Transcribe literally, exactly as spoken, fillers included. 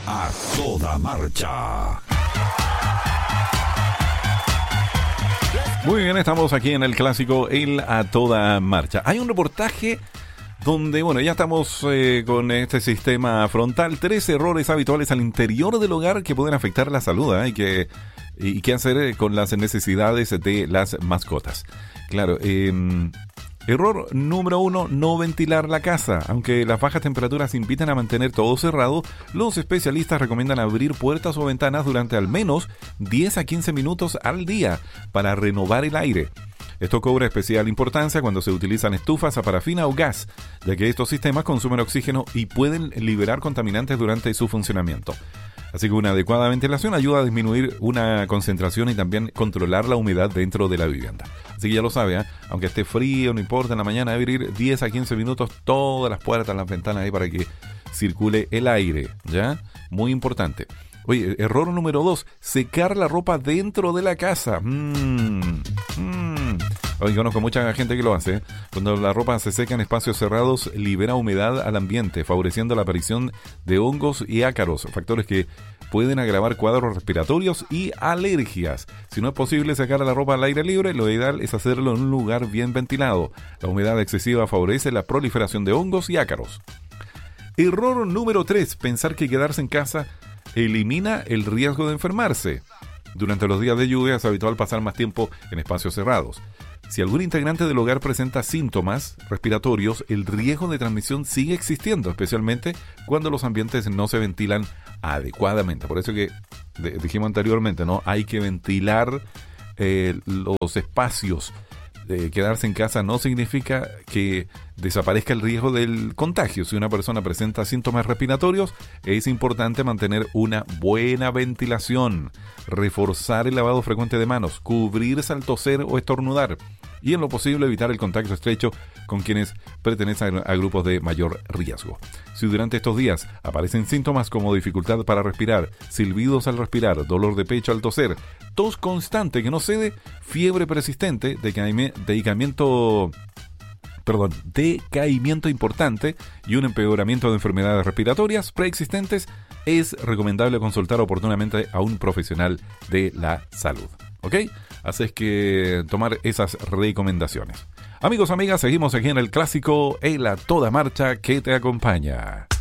A toda marcha. Muy bien, estamos aquí en el clásico El A Toda Marcha. Hay un reportaje donde, bueno, ya estamos eh, con este sistema frontal. Tres errores habituales al interior del hogar que pueden afectar la salud, ¿eh? y, que, y qué hacer con las necesidades de las mascotas. Claro, eh, error número uno, no ventilar la casa. Aunque las bajas temperaturas invitan a mantener todo cerrado, los especialistas recomiendan abrir puertas o ventanas durante al menos diez a quince minutos al día para renovar el aire. Esto cobra especial importancia cuando se utilizan estufas a parafina o gas, ya que estos sistemas consumen oxígeno y pueden liberar contaminantes durante su funcionamiento. Así que una adecuada ventilación ayuda a disminuir una concentración y también controlar la humedad dentro de la vivienda. Así que ya lo sabe, ¿eh? Aunque esté frío, no importa, en la mañana abrir diez a quince minutos todas las puertas, las ventanas ahí para que circule el aire, ¿ya? Muy importante. Oye, error número dos, secar la ropa dentro de la casa. Mmm, mmm. Oye, conozco mucha gente que lo hace, ¿eh? Cuando la ropa se seca en espacios cerrados, libera humedad al ambiente, favoreciendo la aparición de hongos y ácaros, factores que pueden agravar cuadros respiratorios y alergias. Si no es posible sacar la ropa al aire libre, lo ideal es hacerlo en un lugar bien ventilado. La humedad excesiva favorece la proliferación de hongos y ácaros. Error número tres, pensar que quedarse en casa elimina el riesgo de enfermarse. Durante los días de lluvia es habitual pasar más tiempo en espacios cerrados. Si algún integrante del hogar presenta síntomas respiratorios, el riesgo de transmisión sigue existiendo, especialmente cuando los ambientes no se ventilan adecuadamente. Por eso que de, dijimos anteriormente, ¿no? Hay que ventilar eh, los espacios. Eh, quedarse en casa no significa que desaparezca el riesgo del contagio. Si una persona presenta síntomas respiratorios, es importante mantener una buena ventilación, reforzar el lavado frecuente de manos, cubrirse al toser o estornudar y en lo posible evitar el contacto estrecho con quienes pertenecen a grupos de mayor riesgo. Si durante estos días aparecen síntomas como dificultad para respirar, silbidos al respirar, dolor de pecho al toser, tos constante que no cede, fiebre persistente, decaimiento, perdón, decaimiento importante y un empeoramiento de enfermedades respiratorias preexistentes, es recomendable consultar oportunamente a un profesional de la salud. ¿Ok? Así es que tomar esas recomendaciones. Amigos, amigas, seguimos aquí en el clásico El A Toda Marcha que te acompaña.